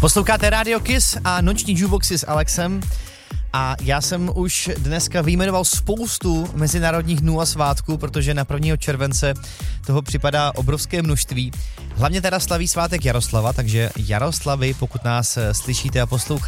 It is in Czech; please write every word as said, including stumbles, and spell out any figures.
Posloucháte Radio Kiss a noční jukeboxy s Alexem a já jsem už dneska vyjmenoval spoustu mezinárodních dnů a svátků, protože na prvního července toho připadá obrovské množství. Hlavně teda slaví svátek Jaroslava, takže Jaroslavy, pokud nás slyšíte a posloucháte,